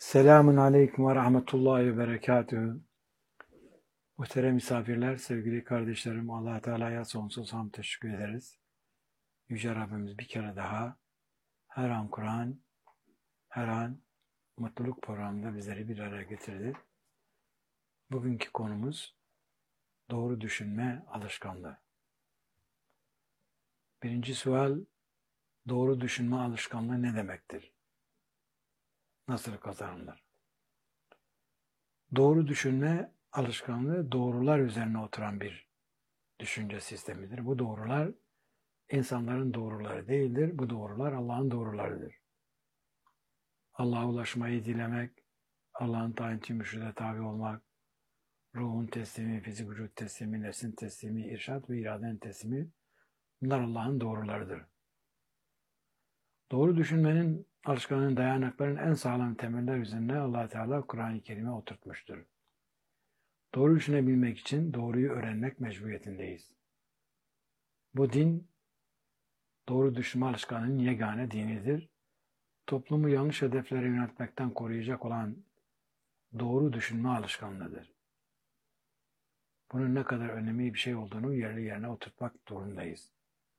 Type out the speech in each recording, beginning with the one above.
Selamun Aleyküm ve Rahmetullahi ve Berekatühü. Muhterem misafirler, sevgili kardeşlerim, Allah Teala'ya sonsuz hamd teşekkür ederiz. Yüce Rabbimiz bir kere daha her an Kur'an, her an mutluluk programında bizleri bir araya getirdi. Bugünkü konumuz doğru düşünme alışkanlığı. Birinci sual, doğru düşünme alışkanlığı ne demektir? Nasıl kazanılır? Doğru düşünme alışkanlığı doğrular üzerine oturan bir düşünce sistemidir. Bu doğrular insanların doğruları değildir. Bu doğrular Allah'ın doğrularıdır. Allah'a ulaşmayı dilemek, Allah'ın tayin ettiği mürşide tabi olmak, ruhun teslimi, fizik vücut teslimi, nefsin teslimi, irşad ve iradenin teslimi, bunlar Allah'ın doğrularıdır. Doğru düşünmenin alışkanlığının dayanaklarının en sağlam temeller üzerine Allah Teala Kur'an-ı Kerim'e oturtmuştur. Doğru düşünebilmek için doğruyu öğrenmek mecburiyetindeyiz. Bu din, doğru düşünme alışkanlığının yegane dinidir. Toplumu yanlış hedeflere yöneltmekten koruyacak olan doğru düşünme alışkanlığıdır. Bunun ne kadar önemli bir şey olduğunu yerli yerine oturtmak zorundayız.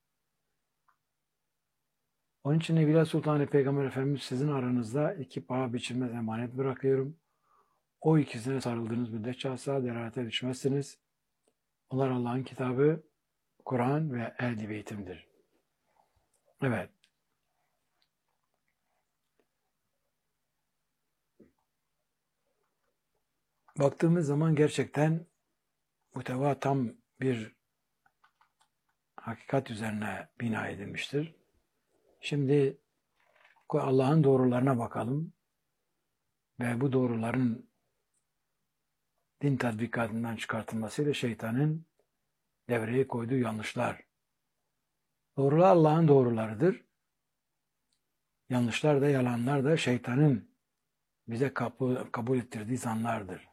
Onun için Nebiler Sultanı Peygamber Efendimiz sizin aranızda iki paha biçilmez emanet bırakıyorum. O ikisine sarıldığınız müddetçe asla delalete düşmezsiniz. Onlar Allah'ın kitabı, Kur'an ve Ehl-i Beytim'dir. Evet. Baktığımız zaman gerçekten muhteva tam bir hakikat üzerine bina edilmiştir. Şimdi Allah'ın doğrularına bakalım ve bu doğruların din tatbikatından çıkartılmasıyla şeytanın devreye koyduğu yanlışlar. Doğrular Allah'ın doğrularıdır. Yanlışlar da yalanlar da şeytanın bize kabul ettirdiği zanlardır.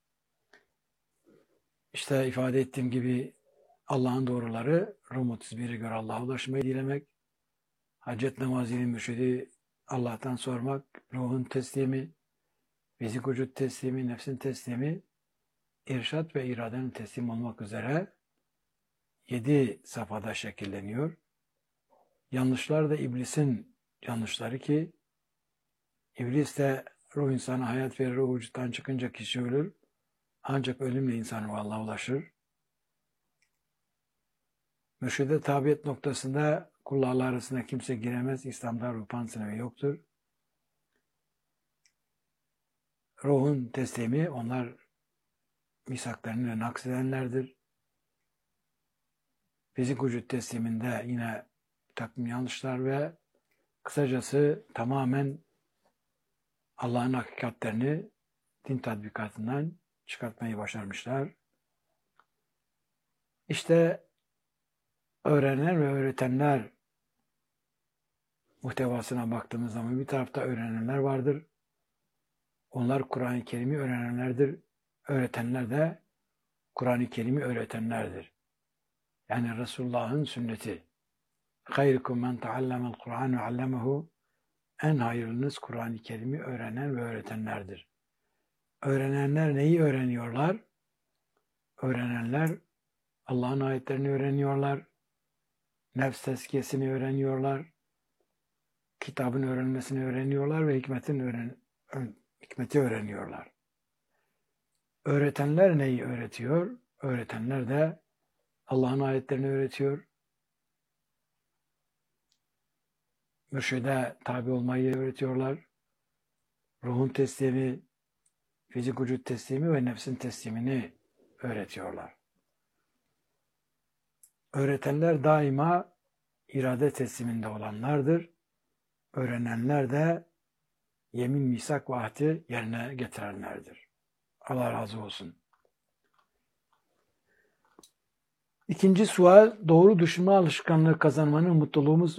İşte ifade ettiğim gibi Allah'ın doğruları Rum 31'e göre Allah'a ulaşmayı dilemek, hacet namazının mürşidi Allah'tan sormak, ruhun teslimi, fizik vücut teslimi, nefsin teslimi, irşad ve iradenin teslim olmak üzere 7 safhada şekilleniyor. Yanlışlar da iblisin yanlışları ki iblis de ruh insana hayat verir, ruh vücuttan çıkınca kişi ölür. Ancak ölümle insan Allah'a ulaşır. Mürşide tabiyet noktasında kullarla arasında kimse giremez. İslam'da ruhban sınavı yoktur. Ruhun teslimi onlar misaklarını naksedenlerdir. Fizik vücut tesliminde yine takım yanlışlar ve kısacası tamamen Allah'ın hakikatlerini din tatbikatından çıkartmayı başarmışlar. İşte öğrenen ve öğretenler muhtevasına baktığımız zaman bir tarafta öğrenenler vardır. Onlar Kur'an-ı Kerim'i öğrenenlerdir. Öğretenler de Kur'an-ı Kerim'i öğretenlerdir. Yani Resulullah'ın sünneti. Hayrukum men taallamel Kur'an ve allemehu. En hayırlınız Kur'an-ı Kerim'i öğrenen ve öğretenlerdir. Öğrenenler neyi öğreniyorlar? Öğrenenler Allah'ın ayetlerini öğreniyorlar. Nefs tezkiyesini öğreniyorlar. Kitabın öğrenmesini öğreniyorlar ve hikmeti öğreniyorlar. Öğretenler neyi öğretiyor? Öğretenler de Allah'ın ayetlerini öğretiyor. Mürşide tabi olmayı öğretiyorlar. Ruhun teslimi, fizik vücut teslimi ve nefsin teslimini öğretiyorlar. Öğretenler daima irade tesliminde olanlardır. Öğrenenler de yemin, misak ve ahdi yerine getirenlerdir. Allah razı olsun. İkinci sual, doğru düşünme alışkanlığı kazanmanın mutluluğumuz